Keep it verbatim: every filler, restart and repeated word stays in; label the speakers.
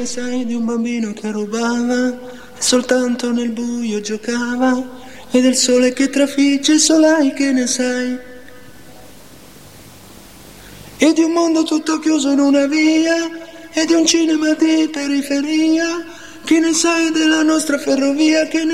Speaker 1: Sai di un bambino che rubava e soltanto nel buio giocava, e del sole che trafigge solai che ne sai, e di un mondo tutto chiuso in una via, e di un cinema di periferia, che ne sai della nostra ferrovia, che ne